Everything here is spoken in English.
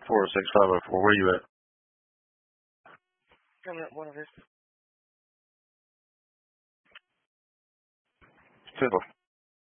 46504. Where you at? I'm at one of this. Simple.